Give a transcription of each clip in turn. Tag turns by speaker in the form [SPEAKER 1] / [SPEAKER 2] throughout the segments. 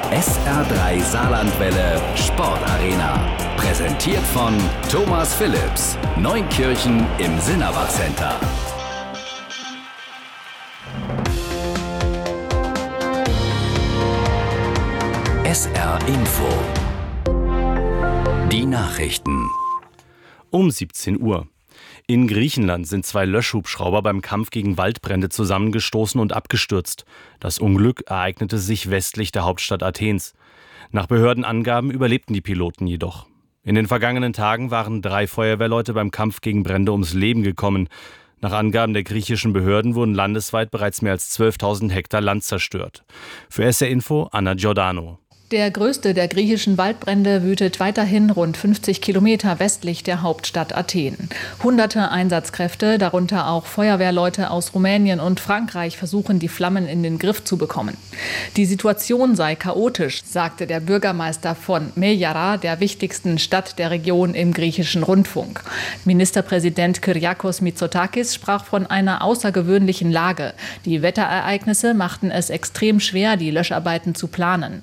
[SPEAKER 1] SR3 Saarlandwelle Sportarena. Präsentiert von Thomas Philips, Neunkirchen im Sinnerbach Center. SR Info. Die Nachrichten.
[SPEAKER 2] Um 17 Uhr. In Griechenland sind 2 Löschhubschrauber beim Kampf gegen Waldbrände zusammengestoßen und abgestürzt. Das Unglück ereignete sich westlich der Hauptstadt Athens. Nach Behördenangaben überlebten die Piloten jedoch. In den vergangenen Tagen waren 3 Feuerwehrleute beim Kampf gegen Brände ums Leben gekommen. Nach Angaben der griechischen Behörden wurden landesweit bereits mehr als 12.000 Hektar Land zerstört. Für SR Info Anna Giordano.
[SPEAKER 3] Der größte der griechischen Waldbrände wütet weiterhin rund 50 Kilometer westlich der Hauptstadt Athen. Hunderte Einsatzkräfte, darunter auch Feuerwehrleute aus Rumänien und Frankreich, versuchen, die Flammen in den Griff zu bekommen. Die Situation sei chaotisch, sagte der Bürgermeister von Meyara, der wichtigsten Stadt der Region, im griechischen Rundfunk. Ministerpräsident Kyriakos Mitsotakis sprach von einer außergewöhnlichen Lage. Die Wetterereignisse machten es extrem schwer, die Löscharbeiten zu planen.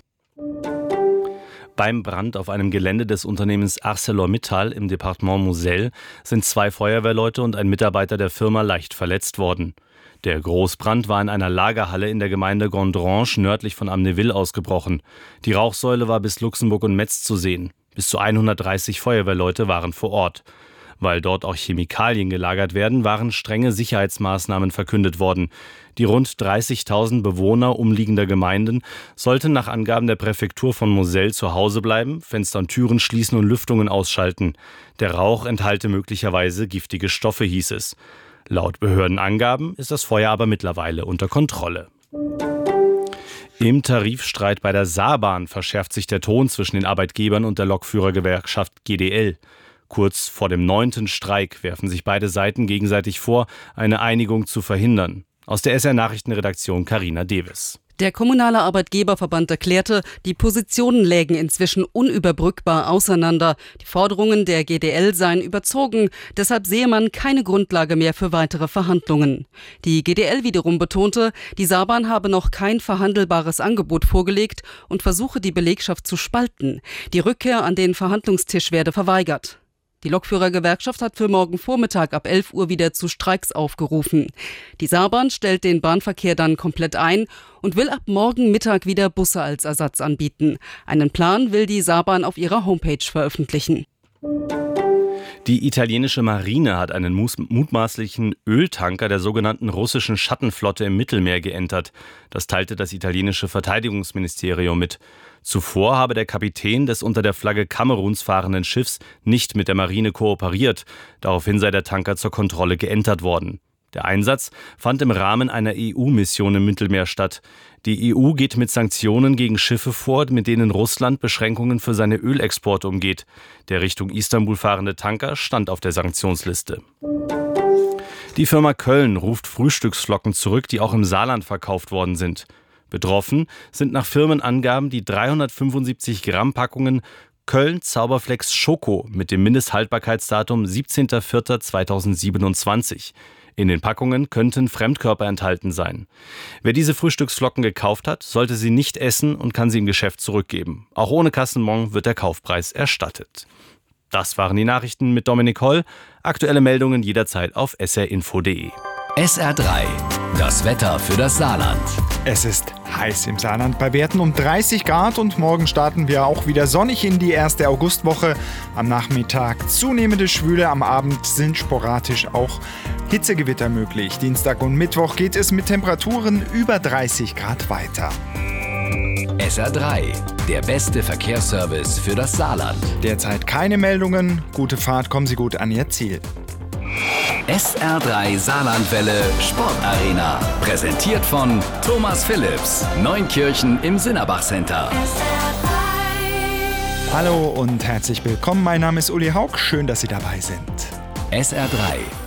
[SPEAKER 2] Beim Brand auf einem Gelände des Unternehmens ArcelorMittal im Departement Moselle sind 2 Feuerwehrleute und ein Mitarbeiter der Firma leicht verletzt worden. Der Großbrand war in einer Lagerhalle in der Gemeinde Gondrange nördlich von Amnéville ausgebrochen. Die Rauchsäule war bis Luxemburg und Metz zu sehen. Bis zu 130 Feuerwehrleute waren vor Ort. Weil dort auch Chemikalien gelagert werden, waren strenge Sicherheitsmaßnahmen verkündet worden. Die rund 30.000 Bewohner umliegender Gemeinden sollten nach Angaben der Präfektur von Moselle zu Hause bleiben, Fenster und Türen schließen und Lüftungen ausschalten. Der Rauch enthalte möglicherweise giftige Stoffe, hieß es. Laut Behördenangaben ist das Feuer aber mittlerweile unter Kontrolle. Im Tarifstreit bei der Saarbahn verschärft sich der Ton zwischen den Arbeitgebern und der Lokführergewerkschaft GDL. Kurz vor dem 9. Streik werfen sich beide Seiten gegenseitig vor, eine Einigung zu verhindern. Aus der SR-Nachrichtenredaktion Carina Deves.
[SPEAKER 4] Der kommunale Arbeitgeberverband erklärte, die Positionen lägen inzwischen unüberbrückbar auseinander. Die Forderungen der GDL seien überzogen, deshalb sehe man keine Grundlage mehr für weitere Verhandlungen. Die GDL wiederum betonte, die Saarbahn habe noch kein verhandelbares Angebot vorgelegt und versuche, die Belegschaft zu spalten. Die Rückkehr an den Verhandlungstisch werde verweigert. Die Lokführergewerkschaft hat für morgen Vormittag ab 11 Uhr wieder zu Streiks aufgerufen. Die Saarbahn stellt den Bahnverkehr dann komplett ein und will ab morgen Mittag wieder Busse als Ersatz anbieten. Einen Plan will die Saarbahn auf ihrer Homepage veröffentlichen.
[SPEAKER 2] Die italienische Marine hat einen mutmaßlichen Öltanker der sogenannten russischen Schattenflotte im Mittelmeer geentert. Das teilte das italienische Verteidigungsministerium mit. Zuvor habe der Kapitän des unter der Flagge Kameruns fahrenden Schiffs nicht mit der Marine kooperiert. Daraufhin sei der Tanker zur Kontrolle geentert worden. Der Einsatz fand im Rahmen einer EU-Mission im Mittelmeer statt. Die EU geht mit Sanktionen gegen Schiffe vor, mit denen Russland Beschränkungen für seine Ölexporte umgeht. Der Richtung Istanbul fahrende Tanker stand auf der Sanktionsliste. Die Firma Köln ruft Frühstücksflocken zurück, die auch im Saarland verkauft worden sind. Betroffen sind nach Firmenangaben die 375 Gramm Packungen Köln Zauberflex Schoko mit dem Mindesthaltbarkeitsdatum 17.04.2027. In den Packungen könnten Fremdkörper enthalten sein. Wer diese Frühstücksflocken gekauft hat, sollte sie nicht essen und kann sie im Geschäft zurückgeben. Auch ohne Kassenbon wird der Kaufpreis erstattet. Das waren die Nachrichten mit Dominik Holl. Aktuelle Meldungen jederzeit auf srinfo.de.
[SPEAKER 1] SR3, das Wetter für das Saarland.
[SPEAKER 5] Es ist heiß im Saarland bei Werten um 30 Grad und morgen starten wir auch wieder sonnig in die erste Augustwoche. Am Nachmittag zunehmende Schwüle, am Abend sind sporadisch auch Hitzegewitter möglich. Dienstag und Mittwoch geht es mit Temperaturen über 30 Grad weiter.
[SPEAKER 1] SR3, der beste Verkehrsservice für das Saarland.
[SPEAKER 5] Derzeit keine Meldungen. Gute Fahrt, kommen Sie gut an Ihr Ziel.
[SPEAKER 1] SR3 Saarlandwelle Sportarena. Präsentiert von Thomas Philips, Neunkirchen im Sinnerbach Center.
[SPEAKER 5] Hallo und herzlich willkommen. Mein Name ist Uli Haug. Schön, dass Sie dabei sind.
[SPEAKER 1] SR3